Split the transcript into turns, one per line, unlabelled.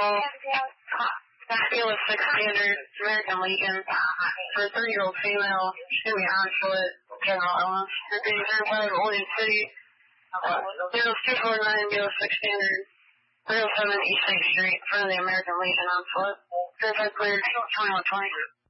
BLS 6 standard, American Legion, for a 30-year-old female, she's going to be on foot, General Owens. You're being verified at William City, 0249 BLS 6 standard, 307 East 6th Street, in front of the American Legion on foot. Verified cleared, 2120.